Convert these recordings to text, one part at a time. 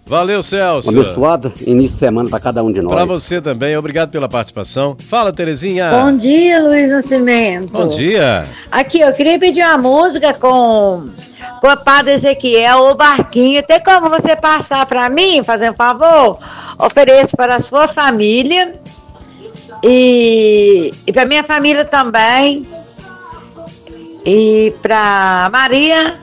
Valeu, Celso. Um abençoado início de semana para cada um de nós. Para você também, obrigado pela participação. Fala, Terezinha. Bom dia, Luiz Nascimento. Bom dia. Aqui, eu queria pedir uma música com o Padre Ezequiel, o Barquinho. Tem como você passar para mim, fazer um favor? Ofereço para a sua família e para minha família também. E para Maria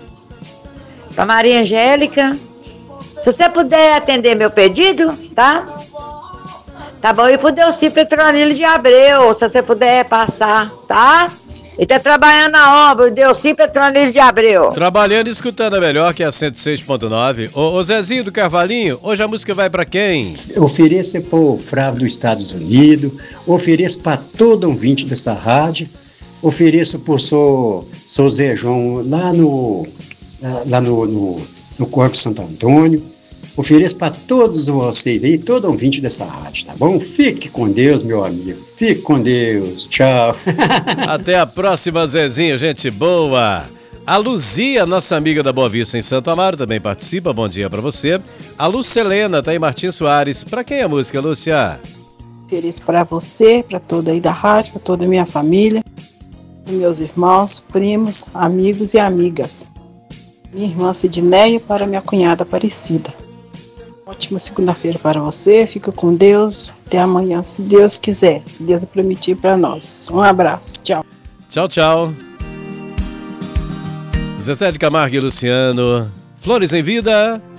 Angélica. Se você puder atender meu pedido, tá? Tá bom? E pro Delci Petronilo de Abreu, se você puder passar, tá? Ele tá trabalhando na obra, o Delci Petronilo de Abreu. Trabalhando e escutando a melhor, que é a 106.9. Ô Zezinho do Carvalhinho, hoje a música vai pra quem? Ofereça pro Flávio dos Estados Unidos, ofereço para todo ouvinte dessa rádio, ofereço pro seu Zé João lá no Corpo Santo Antônio. Ofereço para todos vocês aí, todo ouvinte dessa rádio, tá bom? Fique com Deus, meu amigo. Fique com Deus. Tchau. Até a próxima, Zezinho, gente boa. A Luzia, nossa amiga da Boa Vista em Santo Amaro, também participa. Bom dia para você. A Lucelena tá em Martins Soares. Para quem é a música, Lúcia? Ofereço para você, para toda aí da rádio, para toda a minha família, meus irmãos, primos, amigos e amigas. Minha irmã Sidneia para minha cunhada Aparecida. Ótima segunda-feira para você, fica com Deus, até amanhã, se Deus quiser, se Deus permitir para nós. Um abraço, tchau. Tchau, tchau. Zezé de Camargo e Luciano, Flores em Vida.